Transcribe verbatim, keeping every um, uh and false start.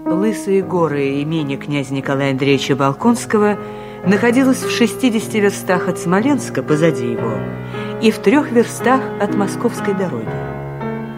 Лысые горы имения князя Николая Андреевича Болконского находилось в шестидесяти верстах от Смоленска, позади его, и в трех верстах от московской дороги.